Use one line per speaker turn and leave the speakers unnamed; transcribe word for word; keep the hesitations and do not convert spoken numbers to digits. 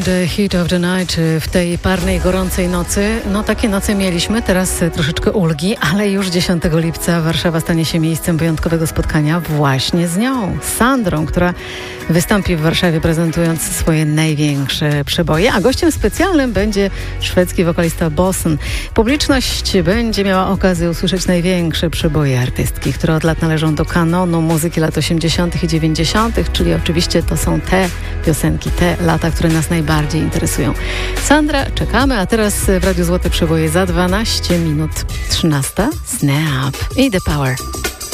The Heat of the Night w tej parnej, gorącej nocy. No takie noce mieliśmy, teraz troszeczkę ulgi, ale już dziesiątego lipca Warszawa stanie się miejscem wyjątkowego spotkania właśnie z nią, z Sandrą, która wystąpi w Warszawie prezentując swoje największe przeboje, a gościem specjalnym będzie szwedzki wokalista Bossen. Publiczność będzie miała okazję usłyszeć największe przeboje artystki, które od lat należą do kanonu muzyki lat osiemdziesiątych i dziewięćdziesiątych, czyli oczywiście to są te piosenki, te lata, które nas najbardziej interesują. Sandra, czekamy, a teraz w Radiu Złote Przeboje za dwanaście minut trzynasta. Snap i The Power.